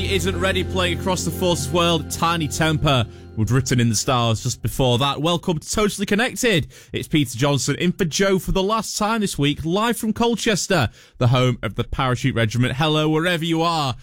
Isn't Ready playing across the Forces world. Tiny Temper was written in the stars just before that. Welcome to Totally Connected. It's Peter Johnson in for Joe for the last time this week, live from Colchester, the home of the Parachute Regiment. Hello, wherever you are.